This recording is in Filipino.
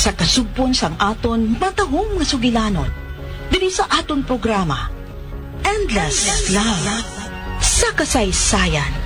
sa kasugpon sang aton matahong nga sugilanon diri sa aton programa Endless Love sa kasaysayan.